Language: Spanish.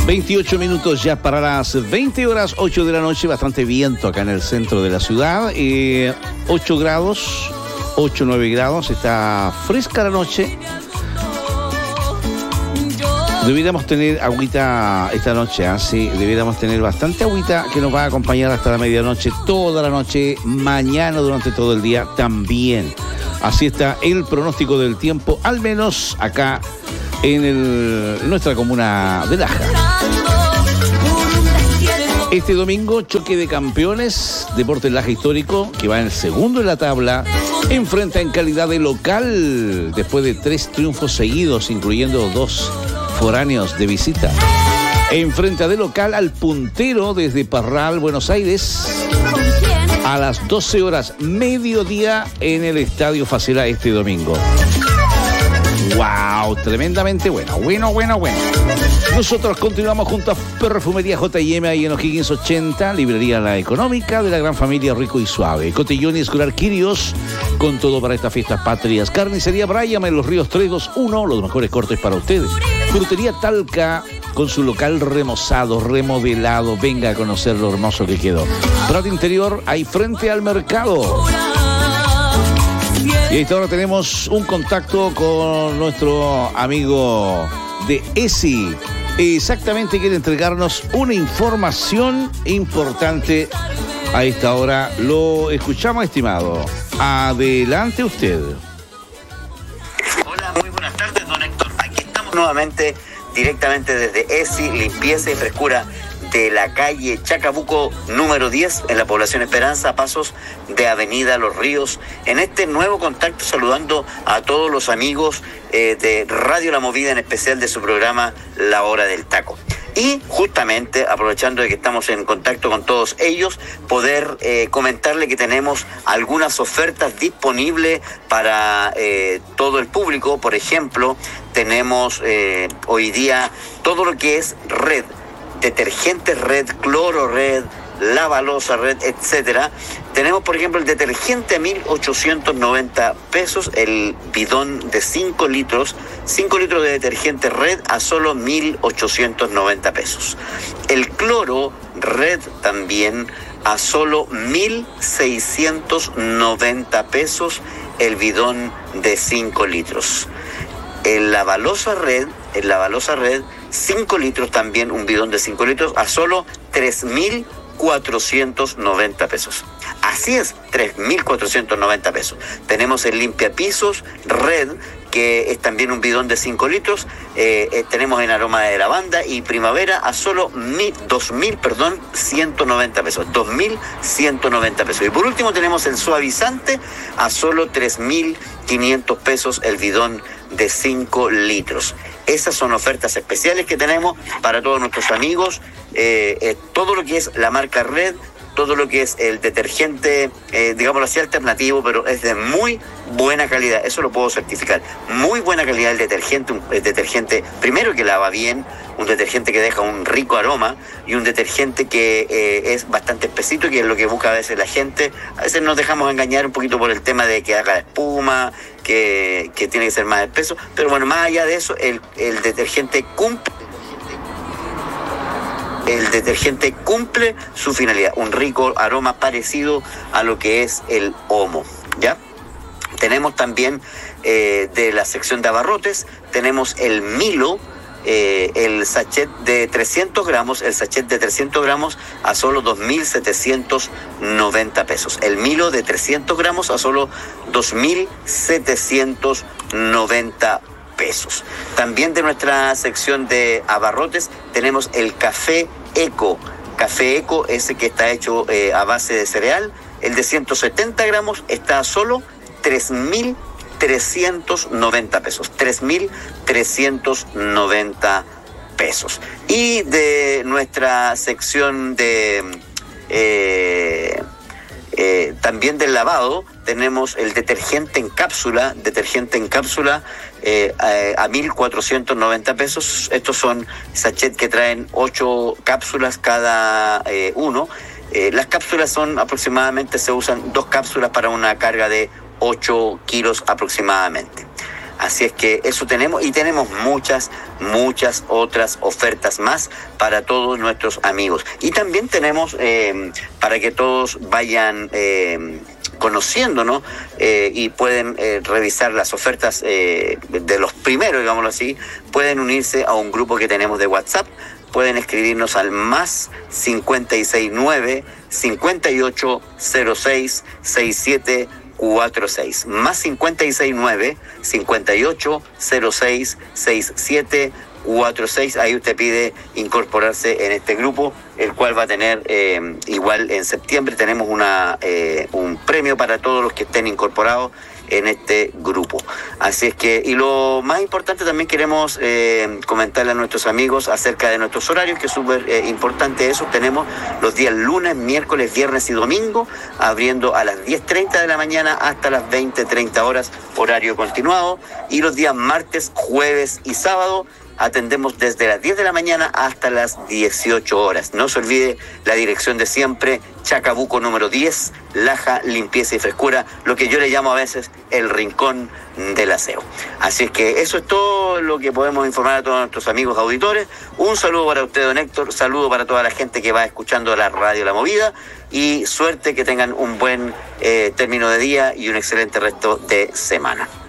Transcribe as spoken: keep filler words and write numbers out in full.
veintiocho minutos ya para las veinte horas, ocho de la noche, bastante viento acá en el centro de la ciudad, eh, ocho grados, ocho, nueve grados, está fresca la noche. Deberíamos tener agüita esta noche, ¿eh? Sí, deberíamos tener bastante agüita que nos va a acompañar hasta la medianoche, toda la noche, mañana durante todo el día también. Así está el pronóstico del tiempo, al menos acá en, el, en nuestra comuna de Laja. Este domingo, choque de campeones, Deportes Laja Histórico, que va en el segundo en la tabla, enfrenta en calidad de local, después de tres triunfos seguidos, incluyendo dos foráneos de visita. Enfrenta de local al puntero desde Parral, Buenos Aires, a las doce horas, mediodía, en el Estadio Facela este domingo. ¡Wow! Tremendamente bueno, bueno, bueno, bueno. Nosotros continuamos junto a Perfumería J y M ahí en O'Higgins ochenta, Librería La Económica de la gran familia Rico y Suave. Cotillón y Escolar Quirios, con todo para estas fiestas patrias. Carnicería Brayam en Los Ríos tres dos uno, los mejores cortes para ustedes. Frutería Talca, con su local remozado, remodelado. Venga a conocer lo hermoso que quedó. Prato Interior, ahí frente al mercado. Y ahora tenemos un contacto con nuestro amigo de E S I. Exactamente, quiere entregarnos una información importante a esta hora. Lo escuchamos, estimado. Adelante usted. Hola, muy buenas tardes, don Héctor. Aquí estamos nuevamente, directamente desde E S I, Limpieza y Frescura, de la calle Chacabuco número diez, en la población Esperanza, a pasos de Avenida Los Ríos. En este nuevo contacto, saludando a todos los amigos eh, de Radio La Movida, en especial de su programa La Hora del Taco. Y justamente, aprovechando de que estamos en contacto con todos ellos, poder eh, comentarle que tenemos algunas ofertas disponibles para eh, todo el público. Por ejemplo, tenemos eh, hoy día todo lo que es Red, detergentes Red, cloro Red, lavalosa Red, etcétera. Tenemos, por ejemplo, el detergente a mil ochocientos noventa pesos, el bidón de cinco litros, cinco litros de detergente Red a solo mil ochocientos noventa pesos. El cloro Red también a solo mil seiscientos noventa pesos, el bidón de cinco litros. El lavalosa Red, el lavalosa Red, cinco litros también, un bidón de cinco litros a solo tres mil cuatrocientos noventa pesos. Así es, tres mil cuatrocientos noventa pesos. Tenemos el limpiapisos Red, que es también un bidón de cinco litros. Eh, eh, tenemos en aroma de lavanda y primavera a solo dos mil, perdón, ciento noventa pesos. dos mil ciento noventa pesos. Y por último tenemos el suavizante a solo tres mil quinientos pesos, el bidón de cinco litros. Esas son ofertas especiales que tenemos para todos nuestros amigos. Eh, eh, todo lo que es la marca Red, todo lo que es el detergente, eh, digámoslo así, alternativo, pero es de muy buena calidad, eso lo puedo certificar. Muy buena calidad el detergente, un el detergente primero que lava bien, un detergente que deja un rico aroma y un detergente que eh, es bastante espesito, que es lo que busca a veces la gente. A veces nos dejamos engañar un poquito por el tema de que haga espuma, que, que tiene que ser más espeso, pero bueno, más allá de eso, el, el detergente cumple El detergente cumple su finalidad, un rico aroma parecido a lo que es el Omo, ¿ya? Tenemos también eh, de la sección de abarrotes, tenemos el Milo, eh, el sachet de trescientos gramos, el sachet de trescientos gramos a solo dos mil setecientos noventa pesos. El Milo de trescientos gramos a solo dos mil setecientos noventa pesos. También de nuestra sección de abarrotes tenemos el café Eco, café Eco, ese que está hecho eh, a base de cereal. El de ciento setenta gramos está a solo tres mil trescientos noventa pesos, tres mil trescientos noventa pesos. Y de nuestra sección de eh, eh, también del lavado, tenemos el detergente en cápsula, detergente en cápsula eh, a, a mil cuatrocientos noventa pesos. Estos son sachets que traen ocho cápsulas cada eh, uno. Eh, las cápsulas son aproximadamente, se usan dos cápsulas para una carga de ocho kilos aproximadamente. Así es que eso tenemos, y tenemos muchas, muchas otras ofertas más para todos nuestros amigos. Y también tenemos, eh, para que todos vayan eh, conociéndonos eh, y pueden eh, revisar las ofertas eh, de los primeros, digámoslo así, pueden unirse a un grupo que tenemos de WhatsApp. Pueden escribirnos al más cincuenta y seis nueve, cincuenta y ocho cero seis, sesenta y siete cuarenta y seis, más cincuenta y seis nueve, cincuenta y ocho cero seis, sesenta y siete cuarenta y seis. Ahí usted pide incorporarse en este grupo, el cual va a tener, eh, igual en septiembre tenemos una eh, un premio para todos los que estén incorporados en este grupo. Así es que, y lo más importante, también queremos eh, comentarle a nuestros amigos acerca de nuestros horarios, que es súper eh, importante eso. Tenemos los días lunes, miércoles, viernes y domingo, abriendo a las diez treinta de la mañana hasta las veinte treinta horas, horario continuado. Y los días martes, jueves y sábado, atendemos desde las diez de la mañana hasta las dieciocho horas. No se olvide la dirección de siempre, Chacabuco número diez, Laja, Limpieza y Frescura, lo que yo le llamo a veces el rincón del aseo. Así es que eso es todo lo que podemos informar a todos nuestros amigos auditores. Un saludo para usted, don Héctor, saludo para toda la gente que va escuchando la radio La Movida, y suerte, que tengan un buen eh, término de día y un excelente resto de semana.